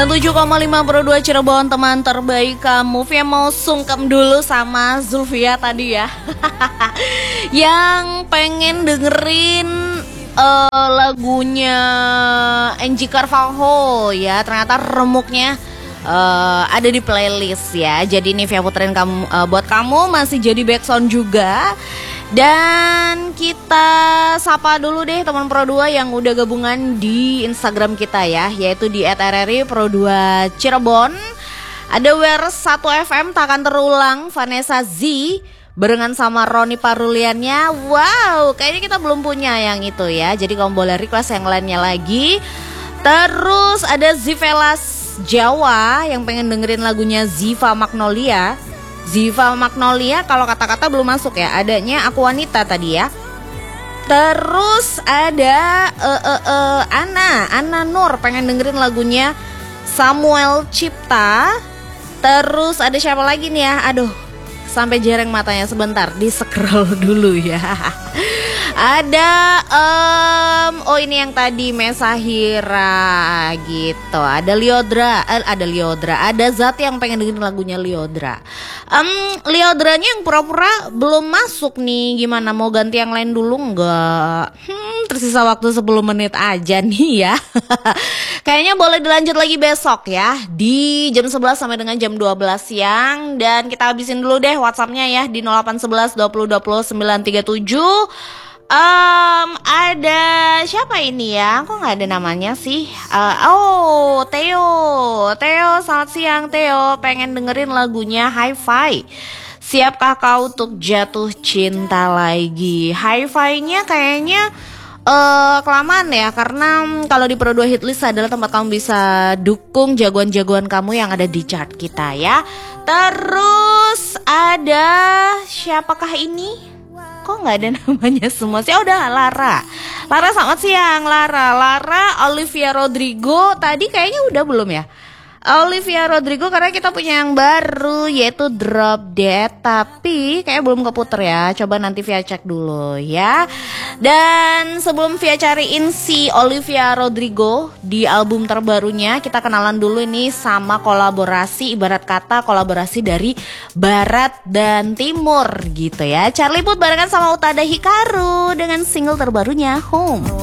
97,5 Pro 2 Cirebon, teman terbaik kamu. Via mau sungkem dulu sama Zulfia tadi ya. Yang pengen dengerin lagunya Angie Carvalho ya. Ternyata remuknya ada di playlist ya. Jadi ini Via puterin kamu, buat kamu masih jadi backsound juga. Dan kita sapa dulu deh teman Pro 2 yang udah gabungan di Instagram kita ya, yaitu di @rri_pro2 Cirebon. Ada Wers 1 FM takkan terulang, Vanessa Z barengan sama Roni Paruliannya. Wow, kayaknya kita belum punya yang itu ya. Jadi kamu boleh request yang lainnya lagi. Terus ada Zivelas Jawa yang pengen dengerin lagunya Ziva Magnolia. Ziva Magnolia kalau kata-kata belum masuk ya, adanya Aku Wanita tadi ya. Terus ada Ana Nur pengen dengerin lagunya Samuel Cipta. Terus ada siapa lagi nih ya? Aduh, sampai jereng matanya sebentar, di scroll dulu ya. Ada oh ini yang tadi Mesahira gitu. Ada Liodra, ada Zat yang pengen dengerin lagunya Liodra. Liodranya yang pura-pura belum masuk nih. Gimana, mau ganti yang lain dulu enggak? Tersisa waktu 10 menit aja nih ya. Kayaknya boleh dilanjut lagi besok ya, di jam 11 sampai dengan jam 12 siang. Dan kita habisin dulu deh WhatsAppnya ya di 0811 20 20 937. Ada siapa ini ya? Kok nggak ada namanya sih? Oh, Theo, selamat siang Theo. Pengen dengerin lagunya Hi-Fi. Siapkah kau untuk jatuh cinta lagi? Hi-Fi-nya kayaknya kelamaan ya, karena kalau di Pro 2 Hitlist adalah tempat kamu bisa dukung jagoan-jagoan kamu yang ada di chart kita ya. Terus ada siapakah ini? Kok nggak ada namanya semua sih? Oh, udah Lara selamat siang Lara Olivia Rodrigo tadi kayaknya udah belum ya? Olivia Rodrigo karena kita punya yang baru yaitu Drop Dead, tapi kayak belum keputer ya. Coba nanti Via cek dulu ya. Dan sebelum Via cariin si Olivia Rodrigo di album terbarunya, kita kenalan dulu ini sama kolaborasi, ibarat kata kolaborasi dari Barat dan Timur gitu ya. Charlie Puth barengan sama Utada Hikaru dengan single terbarunya Home.